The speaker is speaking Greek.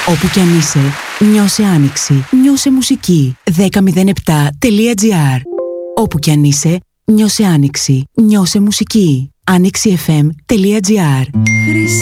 Όπου κι αν είσαι, νιώσε άνοιξη, νιώσε μουσική. 1007.gr. Όπου κι αν είσαι, νιώσε άνοιξη, νιώσε μουσική. AnοιxiFM.gr.